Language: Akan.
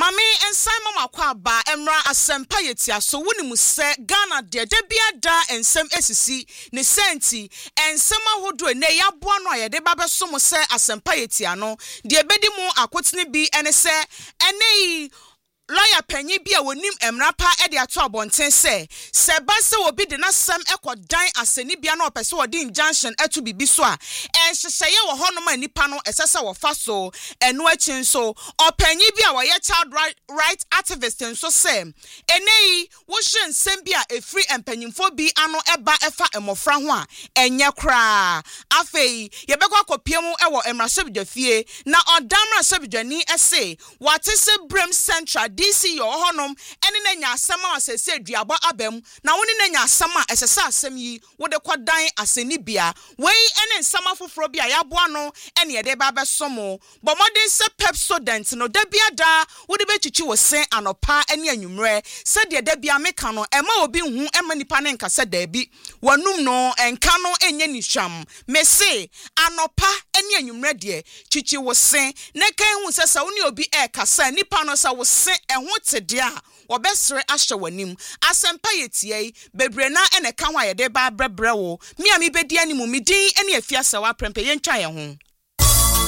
Mami and Simon Makwaba Emra Asempa Yetia so wuni se Ghana de bia da ensem esisi ne senti ensema hodo ne yaboa no ye de baba so mo se Asempa Yetia no de bedi mu akotene bi ene se ene lawyer panyi bi a wonim emra pa e de ato abonten se ba obi de nasem ekodan aseni bia na opese odi injunction etu bibi so a enhyehyeye wo hono ma nipa no esese wo fa so eno achin so opanyi bi a wo ye child right activist nso se enei wo hye nsem bi a efri empanyimfo bi ano eba efa emofra ho a enye kra afei ye bekwa kopie mu ewo emrasebidwa fie na odamra sebidwani ese watese brem central DC yo honom ene na nya asama asese duaba abam na woni na nya asama esese asem yi wo de kodan aseni bia wei ene nsama foforo bia yaboa no ene ye de ba besomo bomodin se Pepsodent no da bia da wo de bechichi wo sen anopa ene anwumre se de da bia meka no ema obi hu ema nipa ne nka se da bi wanum no enka no enye ni hwam me se anopa ene anwumre de chichi wo sen ne kan hu se sa woni obi kasa nipa no sa wo sen ho tede a wobesre ahye wanim Asempa Yetia bebre na ene ka ho ayede ba brebre wo mi ami bedi animu midin ene afiasa wa prempe ye ntwa ye ho.